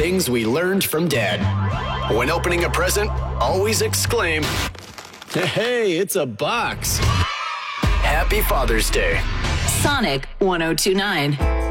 things we learned from Dad. When opening a present, always exclaim, "Hey, it's a box." Happy Father's Day. Sonic 1029.